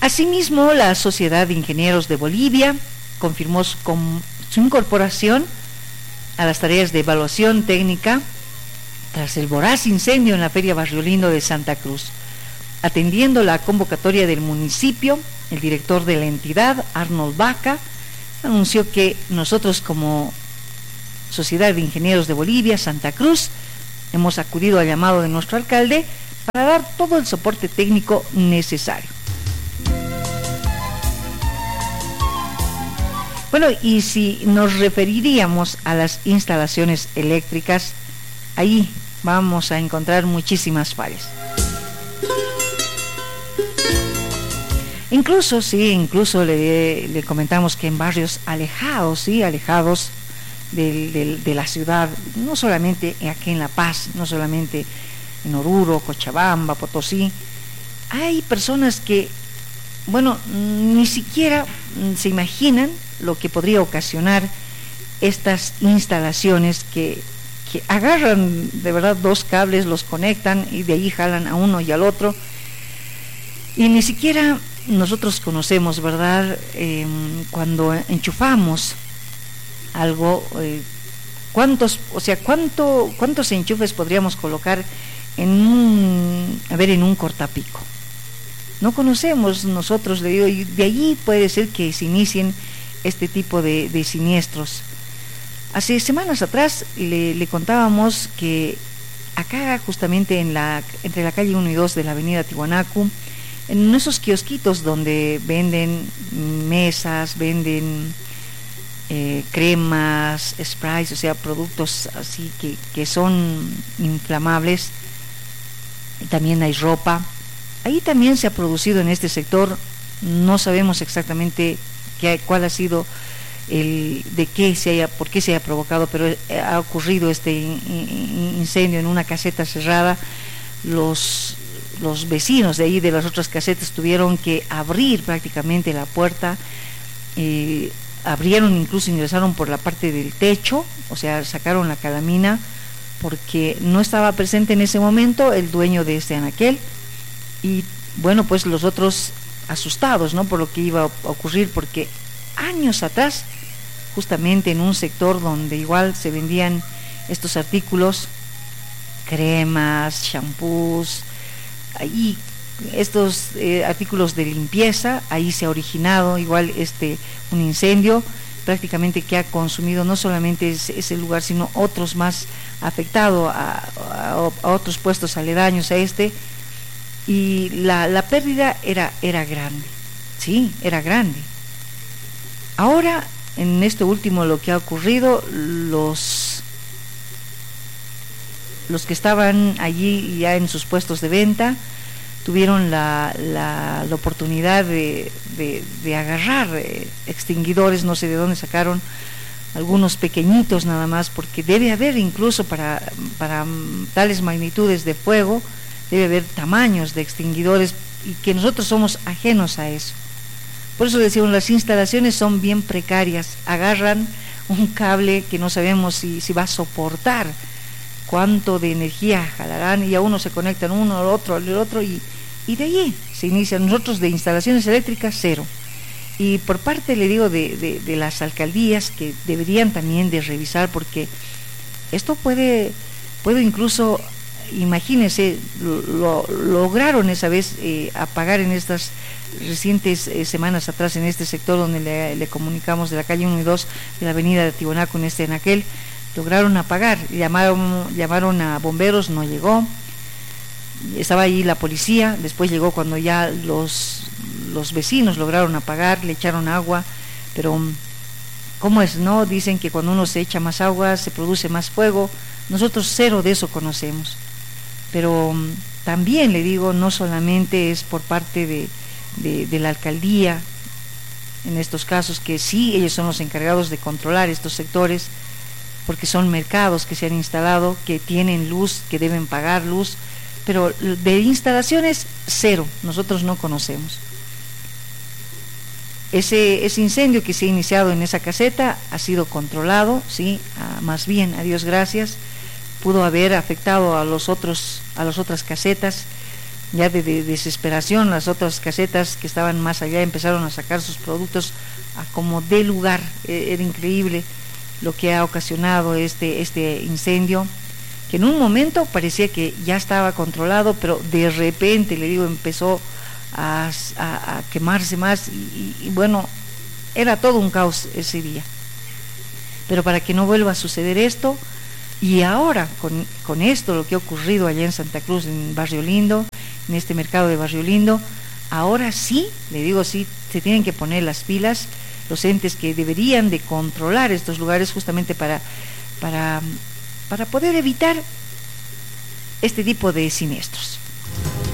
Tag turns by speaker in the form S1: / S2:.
S1: Asimismo, la Sociedad de Ingenieros de Bolivia confirmó su incorporación a las tareas de evaluación técnica tras el voraz incendio en la Feria Barrio Lindo de Santa Cruz. Atendiendo la convocatoria del municipio, el director de la entidad, Arnold Vaca, anunció que nosotros como Sociedad de Ingenieros de Bolivia, Santa Cruz, hemos acudido al llamado de nuestro alcalde para dar todo el soporte técnico necesario. Bueno, y si nos referiríamos a las instalaciones eléctricas, ahí vamos a encontrar muchísimas fallas. Incluso le comentamos que en barrios alejados, alejados de la ciudad, no solamente aquí en La Paz, no solamente en Oruro, Cochabamba, Potosí, hay personas que, bueno, ni siquiera se imaginan lo que podría ocasionar estas instalaciones que agarran de verdad dos cables, los conectan y de ahí jalan a uno y al otro, y ni siquiera nosotros conocemos, ¿verdad? Cuando enchufamos algo, cuántos enchufes podríamos colocar en un cortapico. No conocemos nosotros, le digo, y de allí puede ser que se inicien este tipo de siniestros. Hace semanas atrás le contábamos que acá justamente entre la calle 1 y 2 de la avenida Tiwanaku, en esos kiosquitos donde venden mesas, venden cremas, sprays, o sea, productos así que son inflamables, también hay ropa. Ahí también se ha producido en este sector, no sabemos exactamente cuál ha sido por qué se haya provocado, pero ha ocurrido este incendio en una caseta cerrada. Los vecinos de ahí de las otras casetas tuvieron que abrir prácticamente la puerta, abrieron, incluso ingresaron por la parte del techo, o sea, sacaron la calamina, porque no estaba presente en ese momento el dueño de este anaquel, y bueno, pues los otros asustados, ¿no?, por lo que iba a ocurrir, porque años atrás, justamente en un sector donde igual se vendían estos artículos, cremas, shampoos, ahí estos artículos de limpieza, ahí se ha originado igual un incendio prácticamente que ha consumido no solamente ese lugar, sino otros más, afectado a otros puestos aledaños a y la pérdida era grande, sí, era grande. Ahora, en esto último lo que ha ocurrido, los que estaban allí ya en sus puestos de venta tuvieron la oportunidad de agarrar extinguidores, no sé de dónde sacaron algunos pequeñitos nada más, porque debe haber incluso para tales magnitudes de fuego, debe haber tamaños de extinguidores, y que nosotros somos ajenos a eso. Por eso decimos, las instalaciones son bien precarias, agarran un cable que no sabemos si va a soportar cuánto de energía jalarán, y a uno se conectan uno al otro y de allí se inician. Nosotros de instalaciones eléctricas cero, y por parte, le digo, de las alcaldías, que deberían también de revisar, porque esto puede incluso, imagínense, lograron esa vez apagar en estas recientes semanas atrás en este sector donde le comunicamos, de la calle 1 y 2 de la avenida de Tiwanaku, en aquel, lograron apagar, llamaron a bomberos, no llegó, estaba ahí la policía, después llegó cuando ya los vecinos lograron apagar, le echaron agua, pero ¿cómo es? No, dicen que cuando uno se echa más agua se produce más fuego. Nosotros cero de eso conocemos, pero también le digo, no solamente es por parte de la alcaldía en estos casos, que sí, ellos son los encargados de controlar estos sectores, porque son mercados que se han instalado, que tienen luz, que deben pagar luz, pero de instalaciones cero, nosotros no conocemos. Ese incendio que se ha iniciado en esa caseta ha sido controlado, sí, más bien, a Dios gracias, pudo haber afectado a las otras casetas, ya de desesperación. Las otras casetas que estaban más allá empezaron a sacar sus productos a como de lugar. Era increíble lo que ha ocasionado este incendio, que en un momento parecía que ya estaba controlado, pero de repente, le digo, empezó a quemarse más y bueno, era todo un caos ese día. Pero para que no vuelva a suceder esto, y ahora con esto, lo que ha ocurrido allá en Santa Cruz, en Barrio Lindo, en este mercado de Barrio Lindo, ahora sí, le digo, sí, se tienen que poner las pilas los entes que deberían de controlar estos lugares, justamente para poder evitar este tipo de siniestros.